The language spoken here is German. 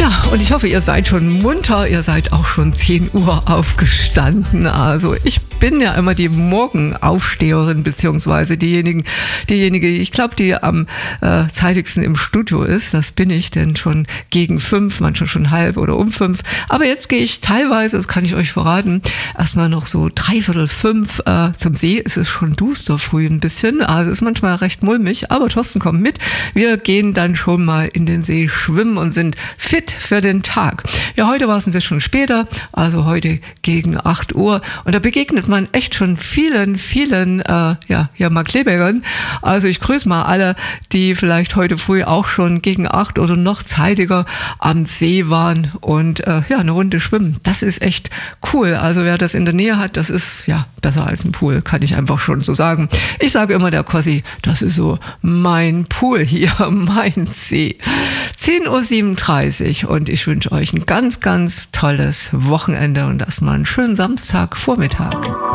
Ja, und ich hoffe, ihr seid schon munter, ihr seid auch schon 10 Uhr aufgestanden. Also ich bin ja immer die Morgenaufsteherin, beziehungsweise diejenige, ich glaube, die am zeitigsten im Studio ist. Das bin ich, denn schon gegen 5, manchmal schon halb oder um 5. Aber jetzt gehe ich teilweise, das kann ich euch verraten, erstmal noch so 4:45 zum See. Es ist schon duster früh ein bisschen, also es ist manchmal recht mulmig, aber Thorsten kommt mit. Wir gehen dann schon mal in den See schwimmen und sind fit für den Tag. Ja, heute war es ein bisschen später, also heute gegen 8 Uhr. Und da begegnet man echt schon vielen Markkleebergern. Also ich grüße mal alle, die vielleicht heute früh auch schon gegen 8 oder noch zeitiger am See waren und eine Runde schwimmen. Das ist echt cool. Also wer das in der Nähe hat, das ist ja besser als ein Pool, kann ich einfach schon so sagen. Ich sage immer der Kossi, das ist so mein Pool hier, mein See. 10:37 Uhr und ich wünsche euch ein ganz, ganz tolles Wochenende und erstmal einen schönen Samstagvormittag.